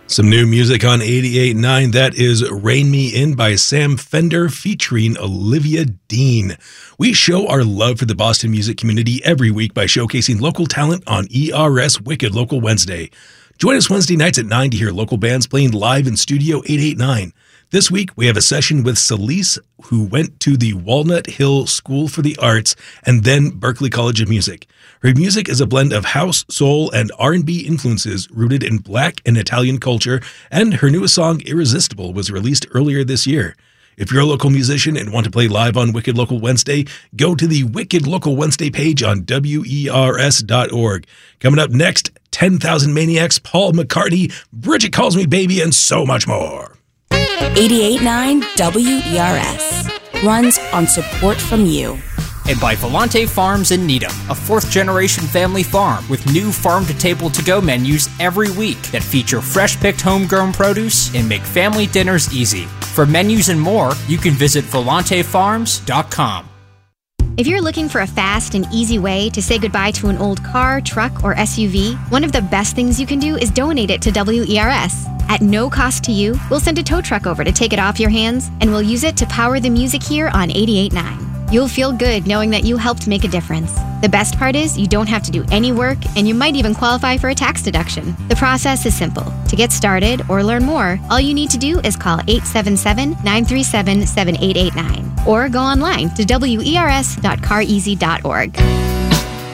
Some new music on 88.9. That is Rain Me In by Sam Fender featuring Olivia Dean. We show our love for the Boston music community every week by showcasing local talent on ERS Wicked Local Wednesday. Join us Wednesday nights at 9 to hear local bands playing live in Studio 889. This week, we have a session with Celise, who went to the Walnut Hill School for the Arts and then Berklee College of Music. Her music is a blend of house, soul, and R&B influences rooted in Black and Italian culture, and her newest song, Irresistible, was released earlier this year. If you're a local musician and want to play live on Wicked Local Wednesday, go to the Wicked Local Wednesday page on WERS.org. Coming up next, 10,000 Maniacs, Paul McCartney, Bridget Calls Me Baby, and so much more. 88.9 WERS runs on support from you. And by Volante Farms in Needham, a fourth-generation family farm with new farm-to-table-to-go menus every week that feature fresh-picked homegrown produce and make family dinners easy. For menus and more, you can visit volantefarms.com. If you're looking for a fast and easy way to say goodbye to an old car, truck, or SUV, one of the best things you can do is donate it to WERS. At no cost to you, we'll send a tow truck over to take it off your hands, and we'll use it to power the music here on 88.9. You'll feel good knowing that you helped make a difference. The best part is you don't have to do any work, and you might even qualify for a tax deduction. The process is simple. To get started or learn more, all you need to do is call 877-937-7889 or go online to wers.careasy.org.